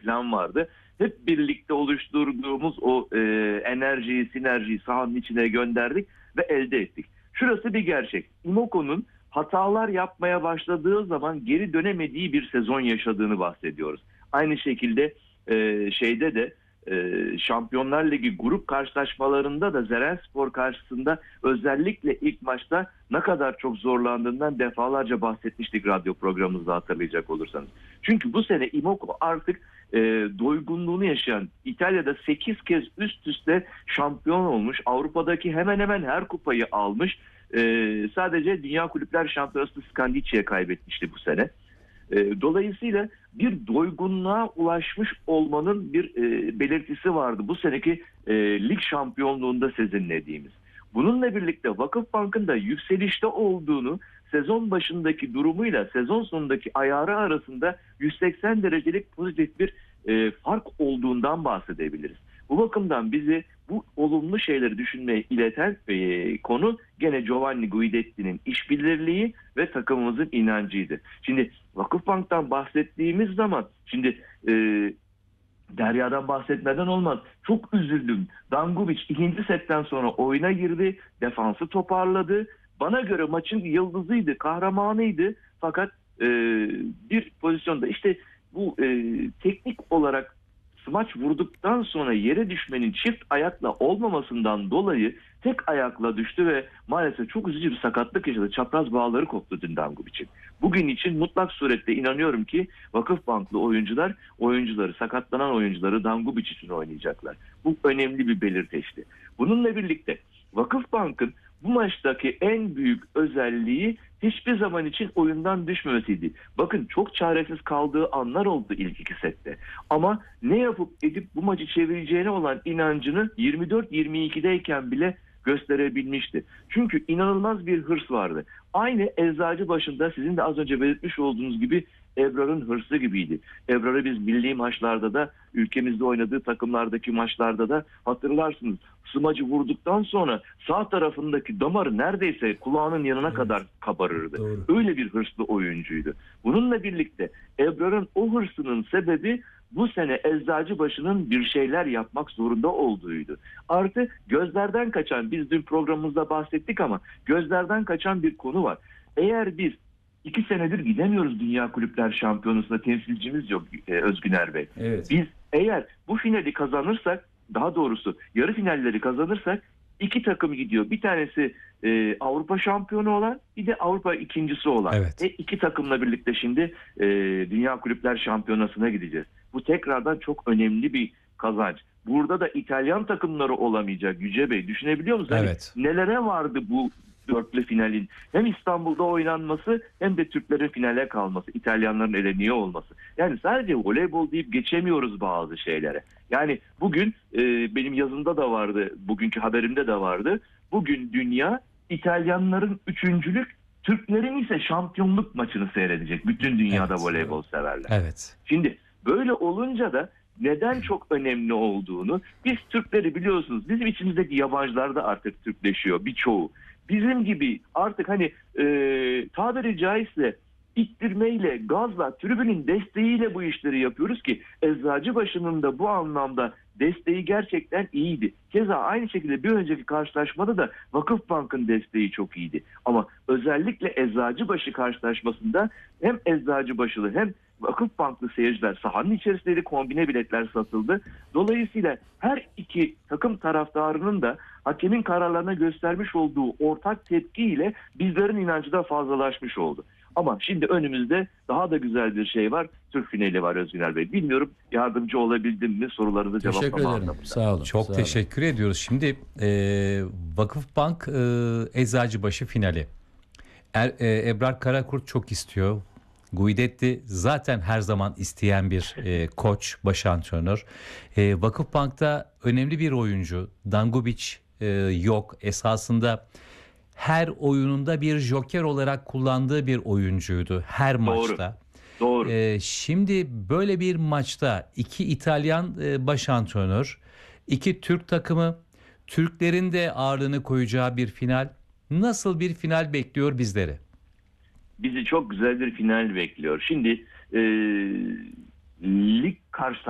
falan vardı. Hep birlikte oluşturduğumuz o enerjiyi, sinerjiyi sahanın içine gönderdik ve elde ettik. Şurası bir gerçek. Imoko'nun hatalar yapmaya başladığı zaman geri dönemediği bir sezon yaşadığını bahsediyoruz. Aynı şekilde şeyde de Şampiyonlar Ligi grup karşılaşmalarında da Zerenspor karşısında özellikle ilk maçta ne kadar çok zorlandığından defalarca bahsetmiştik radyo programımızda, hatırlayacak olursanız. Çünkü bu sene Imoko artık doygunluğunu yaşayan, İtalya'da 8 kez üst üste şampiyon olmuş, Avrupa'daki hemen hemen her kupayı almış. Sadece Dünya Kulüpler Şampiyonası Skandic'iye kaybetmişti bu sene. Dolayısıyla bir doygunluğa ulaşmış olmanın bir belirtisi vardı bu seneki lig şampiyonluğunda sezinlediğimiz. Bununla birlikte Vakıfbank'ın da yükselişte olduğunu, sezon başındaki durumuyla sezon sonundaki ayarı arasında 180 derecelik pozitif bir fark olduğundan bahsedebiliriz. Bu bakımdan bizi bu olumlu şeyleri düşünmeye ileten konu gene Giovanni Guidetti'nin işbirliği ve takımımızın inancıydı. Şimdi Vakıfbank'tan bahsettiğimiz zaman şimdi Derya'dan bahsetmeden olmaz. Çok üzüldüm. Dangubic ikinci setten sonra oyuna girdi. Defansı toparladı. Bana göre maçın yıldızıydı, kahramanıydı. Fakat bir pozisyonda işte bu teknik olarak smaç vurduktan sonra yere düşmenin çift ayakla olmamasından dolayı tek ayakla düştü ve maalesef çok üzücü bir sakatlık yaşadı. Çapraz bağları koptu dün Dangubic'in. Bugün için mutlak surette inanıyorum ki Vakıfbanklı oyuncuları, sakatlanan oyuncuları Dangubic için oynayacaklar. Bu önemli bir belirteçti. Bununla birlikte Vakıfbank'ın bu maçtaki en büyük özelliği hiçbir zaman için oyundan düşmemesiydi. Bakın çok çaresiz kaldığı anlar oldu ilk iki sette. Ama ne yapıp edip bu maçı çevireceğine olan inancını 24-22'deyken bile gösterebilmişti. Çünkü inanılmaz bir hırs vardı. Aynı Eczacıbaşı'nda sizin de az önce belirtmiş olduğunuz gibi Ebrar'ın hırsı gibiydi. Ebrar'ı biz milli maçlarda da, ülkemizde oynadığı takımlardaki maçlarda da hatırlarsınız. Smacı vurduktan sonra sağ tarafındaki damarı neredeyse kulağının yanına kadar kabarırdı. Doğru. Öyle bir hırslı oyuncuydu. Bununla birlikte Ebrar'ın o hırsının sebebi bu sene Eczacıbaşı'nın bir şeyler yapmak zorunda olduğuydu. Artı gözlerden kaçan, biz dün programımızda bahsettik ama gözlerden kaçan bir konu var. Eğer biz 2 senedir gidemiyoruz Dünya Kulüpler Şampiyonası'na, temsilcimiz yok Özgüner Bey. Evet. Biz eğer bu finali kazanırsak, daha doğrusu yarı finalleri kazanırsak 2 takım gidiyor. Bir tanesi Avrupa şampiyonu olan, bir de Avrupa ikincisi olan. Evet. 2 takımla birlikte şimdi Dünya Kulüpler Şampiyonası'na gideceğiz. Bu tekrardan çok önemli bir kazanç. Burada da İtalyan takımları olamayacak Yüce Bey. Düşünebiliyor musunuz? Evet. Hani nelere vardı bu dörtlü finalin? Hem İstanbul'da oynanması hem de Türklerin finale kalması, İtalyanların eleniyor olması. Yani sadece voleybol deyip geçemiyoruz bazı şeylere. Yani bugün benim yazımda da vardı, bugünkü haberimde de vardı. Bugün dünya İtalyanların üçüncülük, Türklerin ise şampiyonluk maçını seyredecek. Bütün dünyada Evet. voleybol severler. Evet. Şimdi böyle olunca da neden çok önemli olduğunu, biz Türkleri biliyorsunuz, bizim içimizdeki yabancılar da artık Türkleşiyor birçoğu. Bizim gibi artık hani tabiri caizse ittirmeyle, gazla, tribünün desteğiyle bu işleri yapıyoruz ki Eczacıbaşı'nın da bu anlamda desteği gerçekten iyiydi. Keza aynı şekilde bir önceki karşılaşmada da Vakıfbank'ın desteği çok iyiydi. Ama özellikle Eczacıbaşı karşılaşmasında hem Eczacıbaşılı hem Vakıfbanklı seyirciler sahanın içerisinde kombine biletler satıldı. Dolayısıyla her iki takım taraftarının da hakemin kararlarına göstermiş olduğu ortak tepkiyle bizlerin inancı da fazlalaşmış oldu. Ama şimdi önümüzde daha da güzel bir şey var. Türk finali var Özgüner Bey. Bilmiyorum yardımcı olabildim mi sorularınızı cevaplama Teşekkür ederim. anlamında. Sağ olun. Çok Sağ olun. teşekkür ediyoruz. Şimdi Vakıfbank Eczacıbaşı finali. Ebrar Karakurt çok istiyor. Guidetti zaten her zaman isteyen bir koç, baş antrenör. Vakıfbank'ta önemli bir oyuncu. Dangubic yok. Esasında her oyununda bir joker olarak kullandığı bir oyuncuydu her maçta. Doğru. Şimdi böyle bir maçta 2 İtalyan baş antrenör, 2 Türk takımı, Türklerin de ağırlığını koyacağı bir final. Nasıl bir final bekliyor bizleri? Bizi çok güzel bir final bekliyor. Şimdi lig karşı